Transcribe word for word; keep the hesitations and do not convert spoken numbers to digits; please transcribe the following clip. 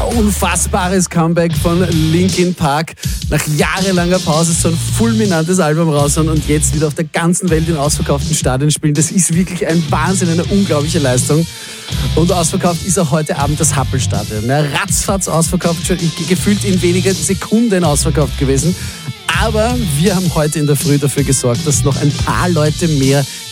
unfassbares Comeback von Linkin Park. Nach jahrelanger Pause so ein fulminantes Album raushauen und jetzt wieder auf der ganzen Welt in ausverkauften Stadien spielen. Das ist wirklich ein Wahnsinn, eine unglaubliche Leistung. Und ausverkauft ist auch heute Abend das Happelstadion. Ja, ratzfatz ausverkauft, schon gefühlt in wenigen Sekunden ausverkauft gewesen. Aber wir haben heute in der Früh dafür gesorgt, dass noch ein paar Leute mehr